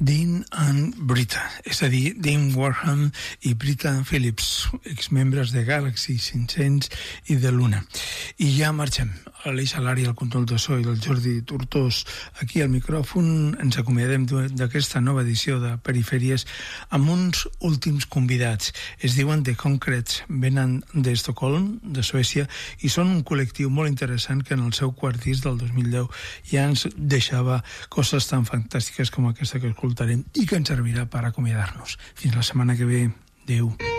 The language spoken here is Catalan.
Dean and Britta, és a dir, Dean Warham i Britta Phillips, exmembres de Galaxy 500 i de Luna. I ja marxem. L'Aleix Alari al control de so i del Jordi Tortós aquí al micròfon. Ens acomiadem d'aquesta nova edició de Perifèries amb uns últims convidats. Es diuen The Concretes, venen d'Estocolm, de Suècia, i són un col·lectiu molt interessant que en el seu quart disc del 2010 ja ens deixava coses tan fantàstiques com aquesta que escoltarem i que ens servirà per acomiadar-nos. Fins la setmana que ve. Adéu.